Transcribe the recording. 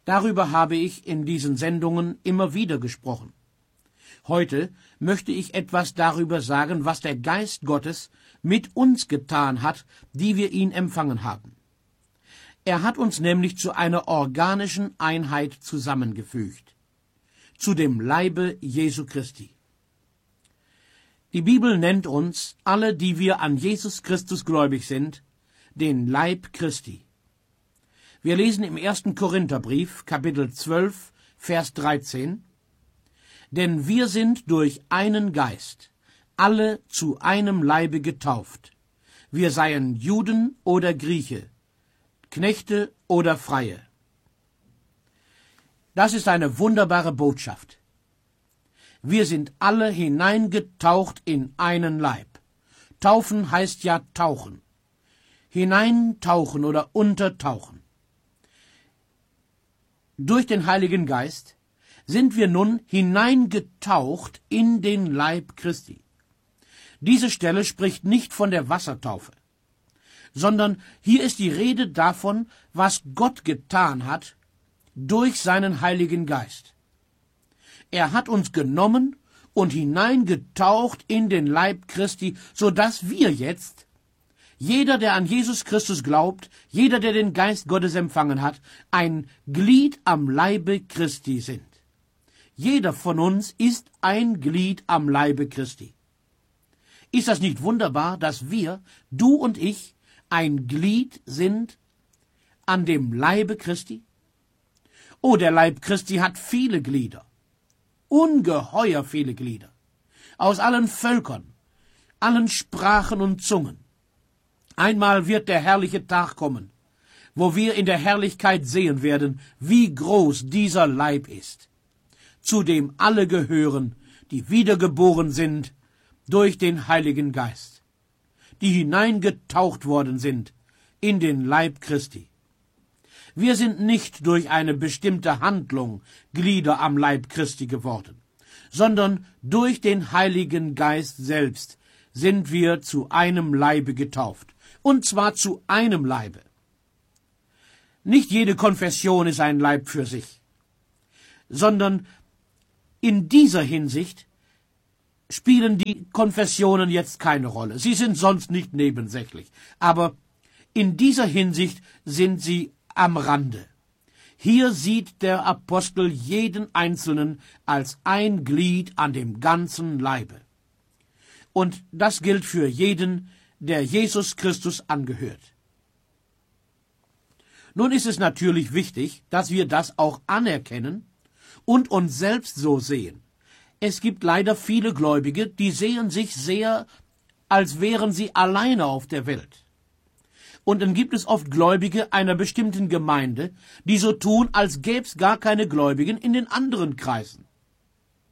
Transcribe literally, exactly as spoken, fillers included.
Darüber habe ich in diesen Sendungen immer wieder gesprochen. Heute möchte ich etwas darüber sagen, was der Geist Gottes mit uns getan hat, die wir ihn empfangen haben. Er hat uns nämlich zu einer organischen Einheit zusammengefügt, zu dem Leibe Jesu Christi. Die Bibel nennt uns, alle, die wir an Jesus Christus gläubig sind, den Leib Christi. Wir lesen im ersten Korintherbrief, Kapitel zwölf, Vers dreizehn, denn wir sind durch einen Geist alle zu einem Leibe getauft, wir seien Juden oder Grieche, Knechte oder Freie. Das ist eine wunderbare Botschaft. Wir sind alle hineingetaucht in einen Leib. Taufen heißt ja tauchen. Hineintauchen oder untertauchen. Durch den Heiligen Geist sind wir nun hineingetaucht in den Leib Christi. Diese Stelle spricht nicht von der Wassertaufe, sondern hier ist die Rede davon, was Gott getan hat durch seinen Heiligen Geist. Er hat uns genommen und hineingetaucht in den Leib Christi, so dass wir jetzt, jeder, der an Jesus Christus glaubt, jeder, der den Geist Gottes empfangen hat, ein Glied am Leibe Christi sind. Jeder von uns ist ein Glied am Leibe Christi. Ist das nicht wunderbar, dass wir, du und ich, ein Glied sind an dem Leibe Christi? Oh, der Leib Christi hat viele Glieder. Ungeheuer viele Glieder, aus allen Völkern, allen Sprachen und Zungen. Einmal wird der herrliche Tag kommen, wo wir in der Herrlichkeit sehen werden, wie groß dieser Leib ist, zu dem alle gehören, die wiedergeboren sind durch den Heiligen Geist, die hineingetaucht worden sind in den Leib Christi. Wir sind nicht durch eine bestimmte Handlung Glieder am Leib Christi geworden, sondern durch den Heiligen Geist selbst sind wir zu einem Leibe getauft, und zwar zu einem Leibe. Nicht jede Konfession ist ein Leib für sich, sondern in dieser Hinsicht spielen die Konfessionen jetzt keine Rolle. Sie sind sonst nicht nebensächlich, aber in dieser Hinsicht sind sie am Rande. Hier sieht der Apostel jeden Einzelnen als ein Glied an dem ganzen Leibe. Und das gilt für jeden, der Jesus Christus angehört. Nun ist es natürlich wichtig, dass wir das auch anerkennen und uns selbst so sehen. Es gibt leider viele Gläubige, die sehen sich sehr, als wären sie alleine auf der Welt. Und dann gibt es oft Gläubige einer bestimmten Gemeinde, die so tun, als gäbe es gar keine Gläubigen in den anderen Kreisen.